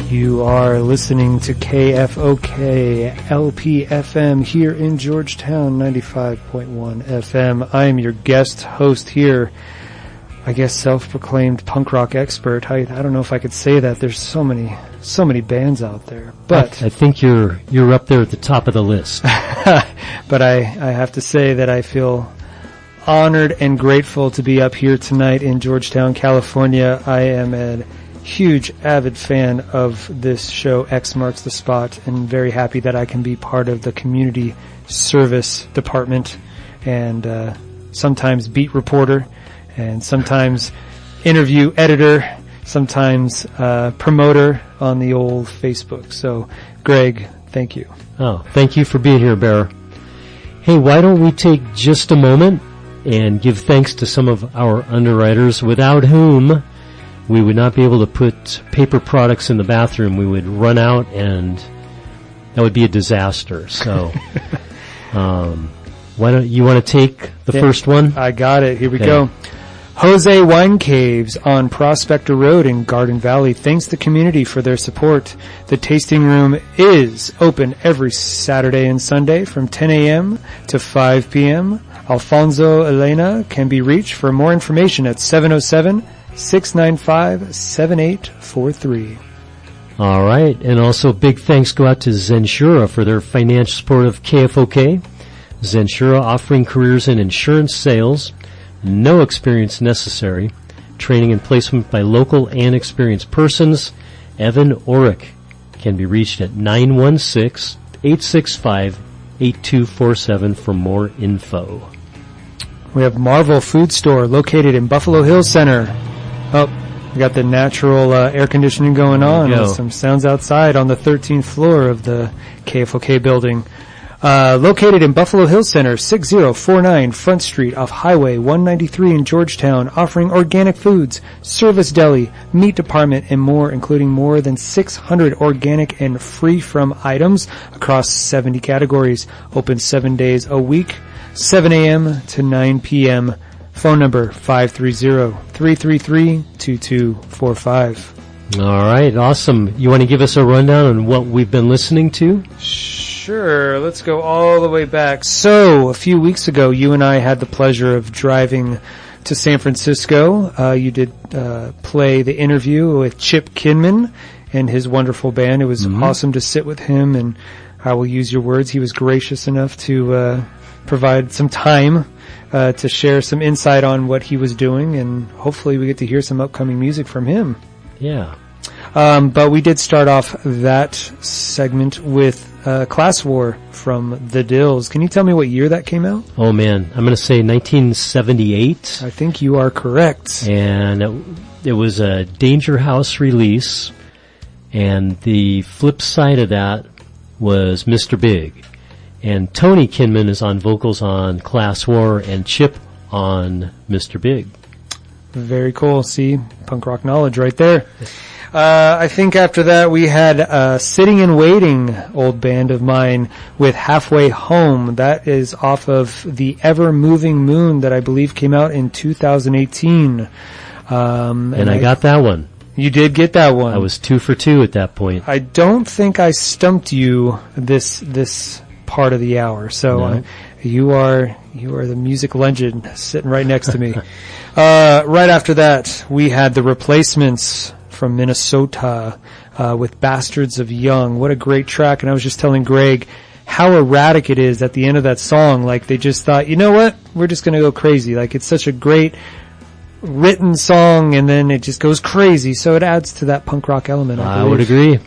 You are listening to KFOK LPFM here in Georgetown, 95.1 FM. I am your guest host here, I guess self-proclaimed punk rock expert. I don't know if I could say that. There's so many bands out there. But I think you're up there at the top of the list. But I have to say that I feel honored and grateful to be up here tonight in Georgetown, California. I am a huge avid fan of this show, X Marks the Spot, and very happy that I can be part of the community service department and sometimes beat reporter and sometimes interview editor, sometimes promoter on the old Facebook. So, Greg, thank you. Oh, thank you for being here, Bear. Hey, why don't we take just a moment and give thanks to some of our underwriters without whom we would not be able to put paper products in the bathroom. We would run out and that would be a disaster. So, why don't you want to take the first one? I got it. Here we go. Jose Wine Caves on Prospector Road in Garden Valley thanks the community for their support. The tasting room is open every Saturday and Sunday from 10 a.m. to 5 p.m. Alfonso Elena can be reached for more information at 707-695-7843. All right. And also big thanks go out to Zensura for their financial support of KFOK. Zensura offering careers in insurance sales. No experience necessary. Training and placement by local and experienced persons. Evan Orick can be reached at 916-865-8247 for more info. We have Marvel Food Store located in Buffalo Hills Center. Oh, we got the natural air conditioning going on. With some sounds outside on the 13th floor of the KFOK building. Located in Buffalo Hills Center, 6049 Front Street off Highway 193 in Georgetown, offering organic foods, service deli, meat department, and more, including more than 600 organic and free from items across 70 categories. Open 7 days a week, 7 a.m. to 9 p.m. Phone number 530-333-2245. All right, awesome. You want to give us a rundown on what we've been listening to? Sure, let's go all the way back. So, a few weeks ago, you and I had the pleasure of driving to San Francisco. You did play the interview with Chip Kinman and his wonderful band. It was awesome to sit with him, and I will use your words. He was gracious enough to provide some time to share some insight on what he was doing, and hopefully we get to hear some upcoming music from him. Yeah. But we did start off that segment with Class War from The Dills. Can you tell me what year that came out? Oh, man. I'm going to say 1978. I think you are correct. And it was a Danger House release. And the flip side of that was Mr. Big. And Tony Kinman is on vocals on Class War and Chip on Mr. Big. Very cool. See, punk rock knowledge right there. I think after that we had Sitting and Waiting, old band of mine, with Halfway Home. That is off of the Ever Moving Moon that I believe came out in 2018. And I got that one. You did get that one. I was 2 for 2 at that point. I don't think I stumped you this part of the hour. So no. You are the music legend sitting right next to me. Right after that, we had The Replacements from Minnesota with Bastards of Young. What a great track. And I was just telling Greg how erratic it is at the end of that song. Like, they just thought, you know what? We're just going to go crazy. Like, it's such a great written song, and then it just goes crazy. So it adds to that punk rock element, I believe. would agree.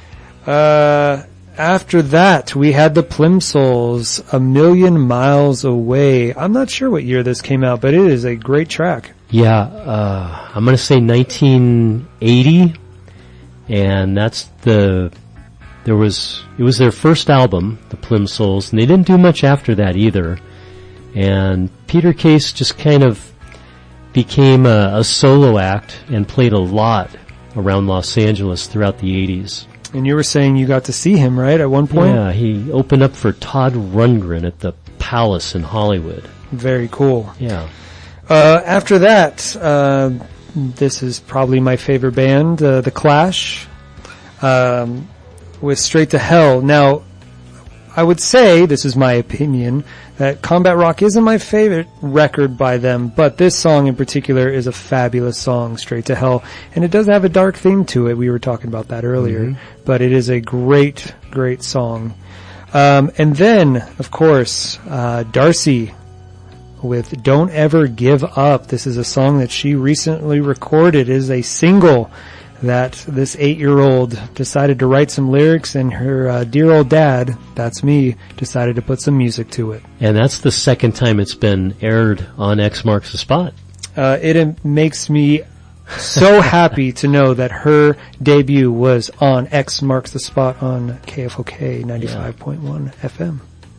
After that, we had the Plimsouls, A Million Miles Away. I'm not sure what year this came out, but it is a great track. Yeah, I'm going to say 1980, and it was their first album, the Plimsouls, and they didn't do much after that either. And Peter Case just kind of became a solo act and played a lot around Los Angeles throughout the 80s. And you were saying you got to see him, right, at one point? Yeah, he opened up for Todd Rundgren at the Palace in Hollywood. Very cool. Yeah. After that, this is probably my favorite band, The Clash. with Straight to Hell. Now, I would say, this is my opinion, that Combat Rock isn't my favorite record by them, but this song in particular is a fabulous song, Straight to Hell, and it does have a dark theme to it. We were talking about that earlier, but it is a great, great song. And then, of course, Darcy with Don't Ever Give Up. This is a song that she recently recorded. It is a single that this 8-year-old decided to write some lyrics, and her dear old dad, that's me, decided to put some music to it. And that's the second time it's been aired on X Marks the Spot. It makes me so happy to know that her debut was on X Marks the Spot on KFOK 95.1 FM.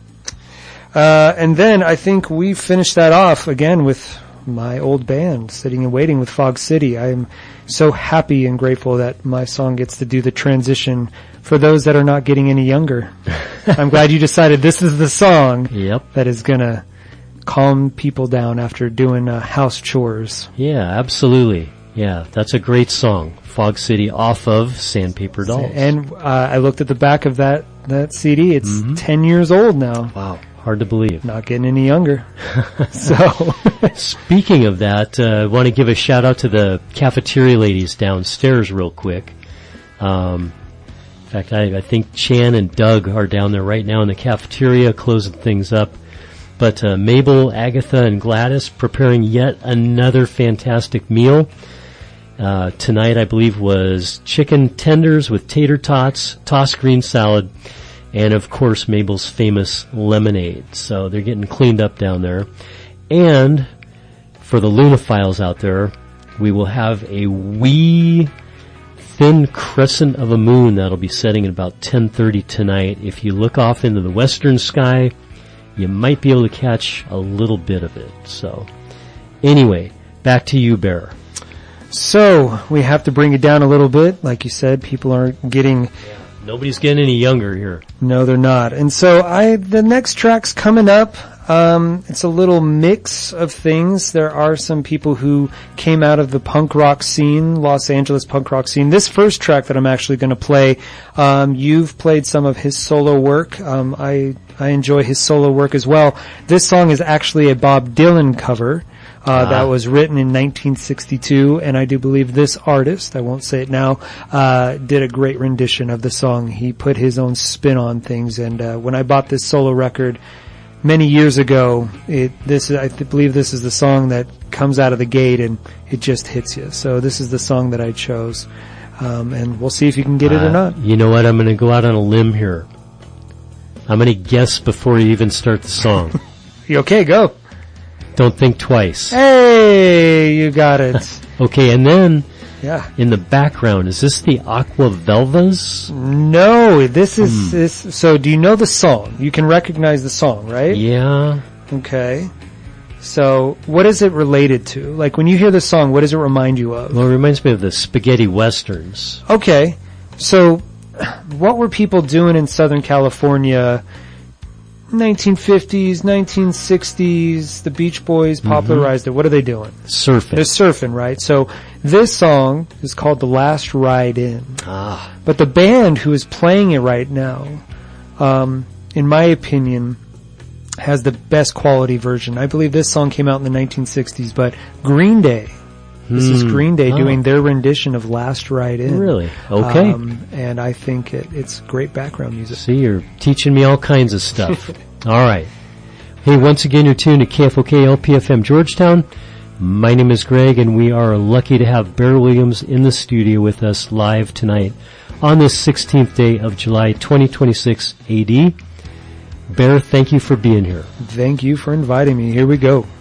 And then I think we finished that off again with my old band, Sitting and Waiting with Fog City. I am so happy and grateful that my song gets to do the transition for those that are not getting any younger. I'm glad you decided this is the song that is going to calm people down after doing house chores. Yeah, absolutely. Yeah, that's a great song. Fog City off of Sandpaper Dolls. And I looked at the back of that CD. It's 10 years old now. Wow. Hard to believe. Not getting any younger. So, speaking of that, I want to give a shout out to the cafeteria ladies downstairs real quick. In fact, I think Chan and Doug are down there right now in the cafeteria closing things up. But Mabel, Agatha, and Gladys preparing yet another fantastic meal. Tonight, I believe, was chicken tenders with tater tots, tossed green salad, and, of course, Mabel's famous lemonade. So they're getting cleaned up down there. And for the Lunaphiles out there, we will have a wee thin crescent of a moon that'll be setting at about 10:30 tonight. If you look off into the western sky, you might be able to catch a little bit of it. So anyway, back to you, Bear. So we have to bring it down a little bit. Like you said, people aren't getting... Nobody's getting any younger here. No, they're not. And so the next track's coming up. It's a little mix of things. There are some people who came out of the punk rock scene, Los Angeles punk rock scene. This first track that I'm actually going to play, you've played some of his solo work. I enjoy his solo work as well. This song is actually a Bob Dylan cover. That was written in 1962, and I do believe this artist, I won't say it now, did a great rendition of the song. He put his own spin on things, and when I bought this solo record many years ago, I believe this is the song that comes out of the gate, and it just hits you. So this is the song that I chose, and we'll see if you can get it or not. You know what? I'm going to go out on a limb here. I'm going to guess before you even start the song. Okay, go. Don't think twice. Hey, you got it. Okay, and then in the background, is this the Aqua Velvas? No, this is this. So, do you know the song? You can recognize the song, right? Yeah. Okay. So, what is it related to? Like, when you hear the song, what does it remind you of? Well, it reminds me of the spaghetti westerns. Okay. So, what were people doing in Southern California? 1950s, 1960s, the Beach Boys popularized it. What are they doing? Surfing. They're surfing, right? So this song is called The Last Ride In. But the band who is playing it right now, in my opinion, has the best quality version. I believe this song came out in the 1960s, but Green Day. This is Green Day doing their rendition of Last Ride In. Really? Okay. And I think it's great background music. See, you're teaching me all kinds of stuff. All right. Hey, once again, you're tuned to KFOK LPFM Georgetown. My name is Greg, and we are lucky to have Bear Williams in the studio with us live tonight on this 16th day of July 2026 AD. Bear, thank you for being here. Thank you for inviting me. Here we go.